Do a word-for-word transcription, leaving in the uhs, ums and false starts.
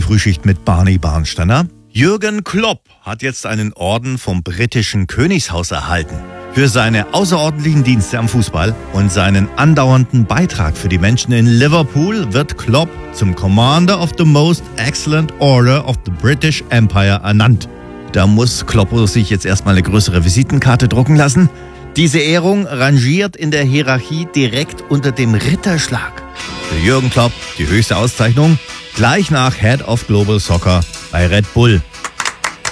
Frühschicht mit Barney Barnsteiner. Jürgen Klopp hat jetzt einen Orden vom britischen Königshaus erhalten. Für seine außerordentlichen Dienste am Fußball und seinen andauernden Beitrag für die Menschen in Liverpool wird Klopp zum Commander of the Most Excellent Order of the British Empire ernannt. Da muss Kloppo sich jetzt erstmal eine größere Visitenkarte drucken lassen. Diese Ehrung rangiert in der Hierarchie direkt unter dem Ritterschlag. Für Jürgen Klopp die höchste Auszeichnung, gleich nach Head of Global Soccer bei Red Bull.